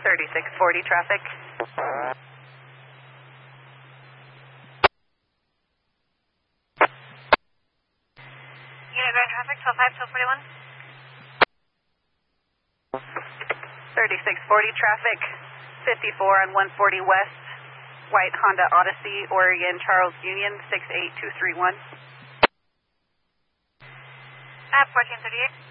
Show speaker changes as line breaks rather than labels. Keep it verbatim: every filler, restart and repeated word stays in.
thirty-six forty traffic.
Unit ground traffic, twelve five, twelve forty-one.
thirty-six forty traffic, fifty-four on one forty West, white Honda Odyssey, Oregon, Charles Union, six eight two three one.
At fourteen thirty-eight.